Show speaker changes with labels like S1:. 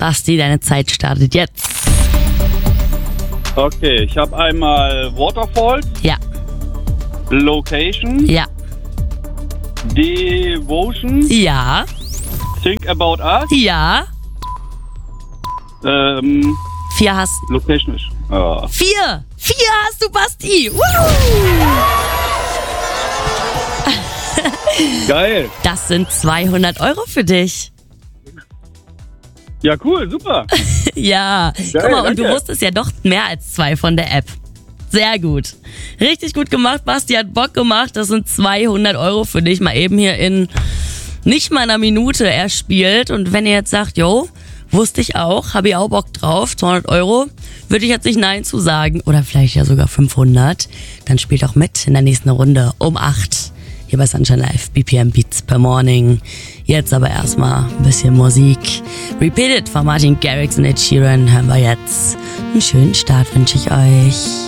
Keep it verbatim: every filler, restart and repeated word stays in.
S1: Basti, deine Zeit startet jetzt.
S2: Okay, ich habe einmal Waterfalls,
S1: Ja,
S2: Location,
S1: ja,
S2: Devotion,
S1: ja,
S2: Think About Us,
S1: ja.
S2: ähm,
S1: Vier hast
S2: Location ist. Oh.
S1: Vier! Vier hast du, Basti! Woo!
S2: Geil.
S1: Das sind zweihundert Euro für dich.
S2: Ja, cool, super.
S1: Ja,
S2: Geil,
S1: guck mal, und du
S2: danke.
S1: wusstest ja doch mehr als zwei von der App. Sehr gut. Richtig gut gemacht, Basti hat Bock gemacht. Das sind zweihundert Euro für dich. Mal eben hier in nicht mal einer Minute erspielt. Und wenn ihr jetzt sagt, yo, wusste ich auch, habe ich auch Bock drauf, zweihundert Euro, würde ich jetzt nicht Nein zu sagen. Oder vielleicht ja sogar fünfhundert. Dann spielt auch mit in der nächsten Runde um acht. Hier bei Sunshine Live, B P M Beats per Morning. Jetzt aber erstmal ein bisschen Musik. Repeated von Martin Garrix und Ed Sheeran hören wir jetzt. Einen schönen Start wünsche ich euch.